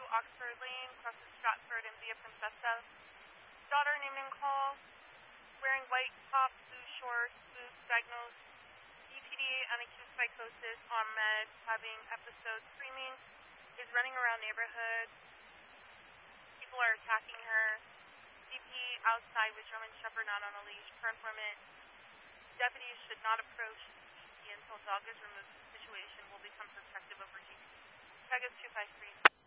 Oxford Lane, crosses Stratford and Via Princessa. Daughter named Nicole, wearing white top, blue shorts, boots, diagnosed BPD and acute psychosis on meds, having episodes screaming, is running around neighborhood. People are attacking her. DP outside with German Shepherd not on a leash. Per informant, deputies should not approach DP until dog is removed. The situation will become protective over DP. Pegasus 253.